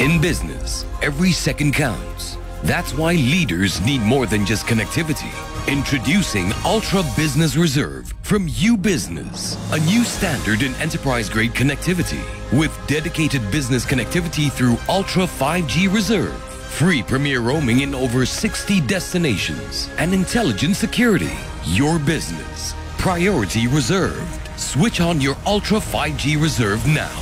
In business, every second counts. That's why leaders need more than just connectivity. Introducing Ultra Business Reserve from U-Business, a new standard in enterprise-grade connectivity with dedicated business connectivity through Ultra 5G Reserve, free premier roaming in over 60 destinations, and intelligent security. Your business, priority reserved. Switch on your Ultra 5G Reserve now.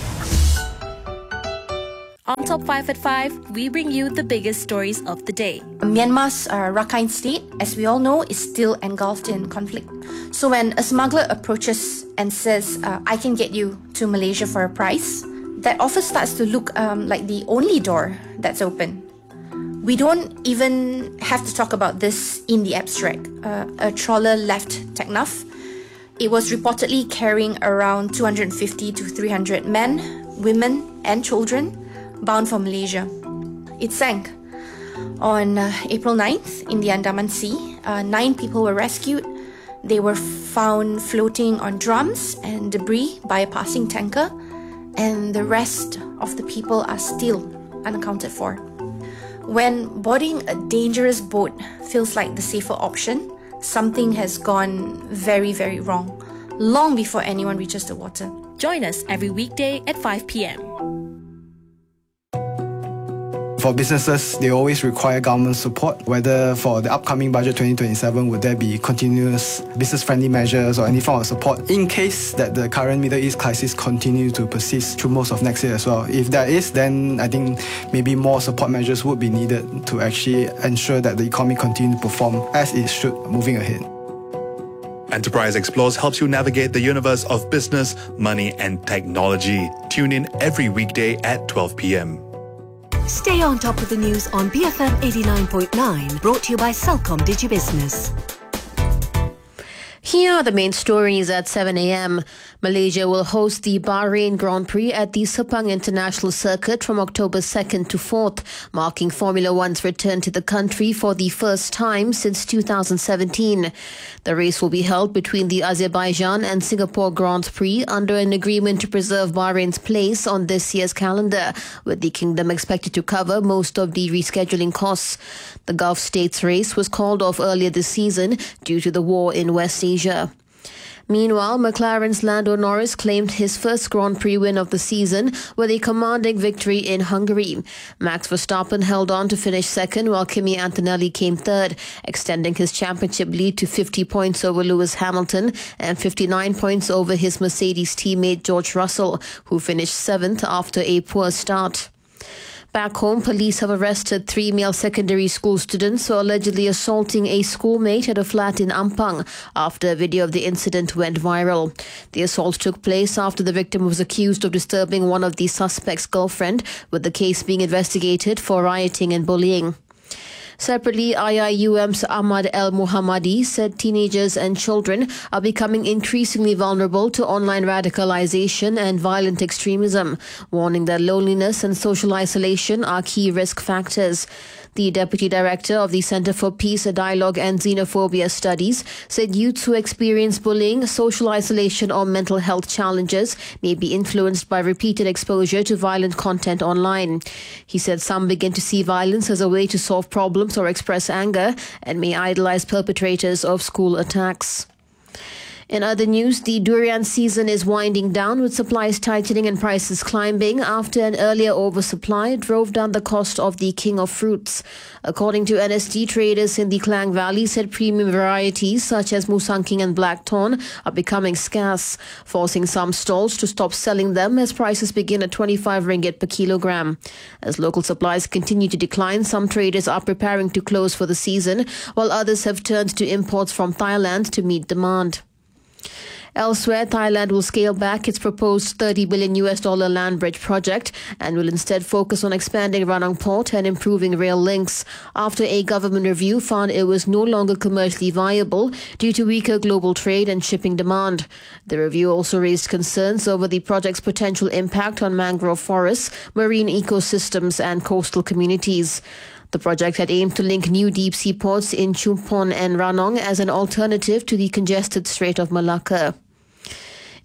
On Top 5 at 5, we bring you the biggest stories of the day. Myanmar's Rakhine State, as we all know, is still engulfed in conflict. So when a smuggler approaches and says, I can get you to Malaysia for a price, that offer starts to look like the only door that's open. We don't even have to talk about this in the abstract. A trawler left Teknaf. It was reportedly carrying around 250 to 300 men, women and children bound for Malaysia. It sank on April 9th in the Andaman Sea. 9 people were rescued. They were found floating on drums and debris by a passing tanker, and the rest of the people are still unaccounted for. When boarding a dangerous boat feels like the safer option, something has gone very, very wrong, long before anyone reaches the water. Join us every weekday at 5 p.m. For businesses, they always require government support, whether for the upcoming budget 2027, would there be continuous business-friendly measures or any form of support in case that the current Middle East crisis continue to persist through most of next year as well. If there is, then I think maybe more support measures would be needed to actually ensure that the economy continue to perform as it should moving ahead. Enterprise Explores helps you navigate the universe of business, money and technology. Tune in every weekday at 12 p.m. Stay on top of the news on BFM 89.9, brought to you by Celcom DigiBusiness. Here are the main stories at 7 a.m. Malaysia will host the Bahrain Grand Prix at the Sepang International Circuit from October 2nd to 4th, marking Formula One's return to the country for the first time since 2017. The race will be held between the Azerbaijan and Singapore Grand Prix under an agreement to preserve Bahrain's place on this year's calendar, with the kingdom expected to cover most of the rescheduling costs. The Gulf States race was called off earlier this season due to the war in West Asia. Meanwhile, McLaren's Lando Norris claimed his first Grand Prix win of the season with a commanding victory in Hungary. Max Verstappen held on to finish second while Kimi Antonelli came third, extending his championship lead to 50 points over Lewis Hamilton and 59 points over his Mercedes teammate George Russell, who finished seventh after a poor start. Back home, police have arrested 3 male secondary school students for allegedly assaulting a schoolmate at a flat in Ampang after a video of the incident went viral. The assault took place after the victim was accused of disturbing one of the suspect's girlfriend, with the case being investigated for rioting and bullying. Separately, IIUM's Ahmad El Muhammadi said teenagers and children are becoming increasingly vulnerable to online radicalization and violent extremism, warning that loneliness and social isolation are key risk factors. The Deputy Director of the Centre for Peace, Dialogue and Xenophobia Studies said youths who experience bullying, social isolation or mental health challenges may be influenced by repeated exposure to violent content online. He said some begin to see violence as a way to solve problems or express anger and may idolize perpetrators of school attacks. In other news, the durian season is winding down, with supplies tightening and prices climbing after an earlier oversupply drove down the cost of the king of fruits. According to NSD, traders in the Klang Valley said premium varieties such as Musang King and Black Thorn are becoming scarce, forcing some stalls to stop selling them as prices begin at 25 ringgit per kilogram. As local supplies continue to decline, some traders are preparing to close for the season, while others have turned to imports from Thailand to meet demand. Elsewhere, Thailand will scale back its proposed $30 billion land bridge project and will instead focus on expanding Ranong Port and improving rail links after a government review found it was no longer commercially viable due to weaker global trade and shipping demand. The review also raised concerns over the project's potential impact on mangrove forests, marine ecosystems and coastal communities. The project had aimed to link new deep-sea ports in Chumpon and Ranong as an alternative to the congested Strait of Malacca.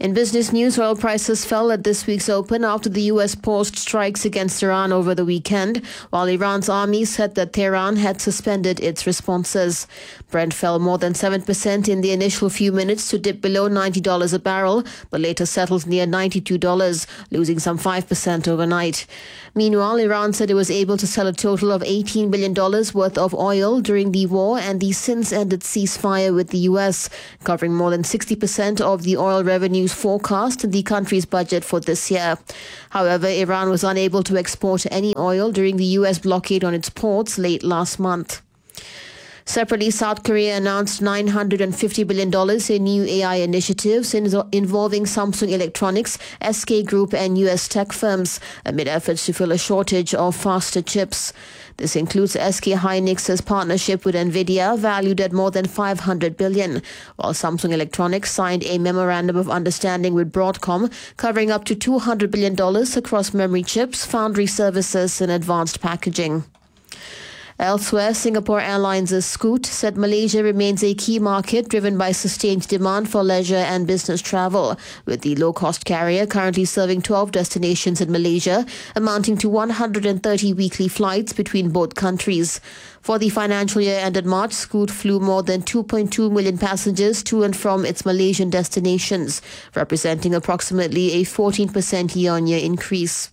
In business news, oil prices fell at this week's open after the U.S. paused strikes against Iran over the weekend, while Iran's army said that Tehran had suspended its responses. Brent fell more than 7% in the initial few minutes to dip below $90 a barrel, but later settled near $92, losing some 5% overnight. Meanwhile, Iran said it was able to sell a total of $18 billion worth of oil during the war and the since-ended ceasefire with the U.S., covering more than 60% of the oil revenues forecast in the country's budget for this year. However, Iran was unable to export any oil during the U.S. blockade on its ports late last month. Separately, South Korea announced $950 billion in new AI initiatives involving Samsung Electronics, SK Group and US tech firms amid efforts to fill a shortage of faster chips. This includes SK Hynix's partnership with NVIDIA, valued at more than $500 billion, while Samsung Electronics signed a memorandum of understanding with Broadcom, covering up to $200 billion across memory chips, foundry services and advanced packaging. Elsewhere, Singapore Airlines' Scoot said Malaysia remains a key market driven by sustained demand for leisure and business travel, with the low-cost carrier currently serving 12 destinations in Malaysia, amounting to 130 weekly flights between both countries. For the financial year ended March, Scoot flew more than 2.2 million passengers to and from its Malaysian destinations, representing approximately a 14% year-on-year increase.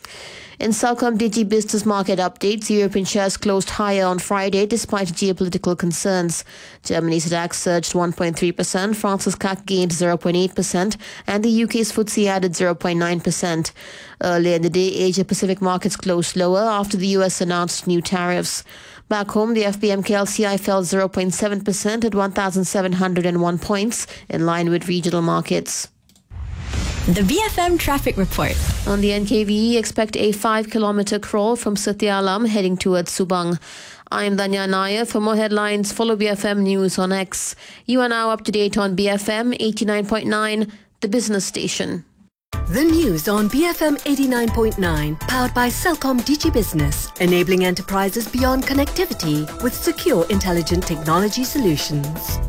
In Celcom-Digi business market updates, European shares closed higher on Friday despite geopolitical concerns. Germany's DAX surged 1.3%, France's CAC gained 0.8%, and the UK's FTSE added 0.9%. Earlier in the day, Asia-Pacific markets closed lower after the US announced new tariffs. Back home, the FBMK LCI fell 0.7% at 1,701 points, in line with regional markets. The BFM Traffic Report. On the NKVE, expect a 5-kilometer crawl from Setia Alam heading towards Subang. I'm Danya Nair. For more headlines, follow BFM News on X. You are now up to date on BFM 89.9, the business station. The news on BFM 89.9, powered by Celcom-Digi Business, enabling enterprises beyond connectivity with secure, intelligent technology solutions.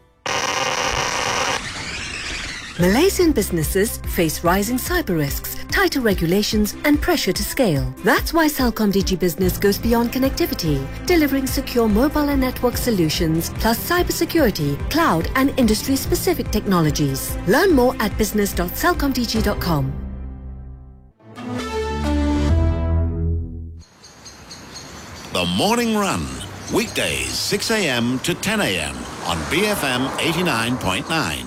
Malaysian businesses face rising cyber risks, tighter regulations and pressure to scale. That's why Celcom-Digi Business goes beyond connectivity, delivering secure mobile and network solutions, plus cybersecurity, cloud and industry-specific technologies. Learn more at business.celcomdigi.com. The Morning Run, weekdays 6 a.m. to 10 a.m. on BFM 89.9.